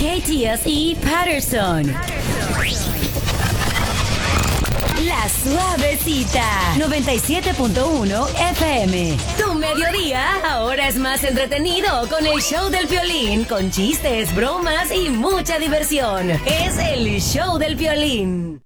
KTS y Patterson. La Suavecita, 97.1 FM. Tu mediodía ahora es más entretenido con el show del Piolín, con chistes, bromas y mucha diversión. Es el show del Piolín.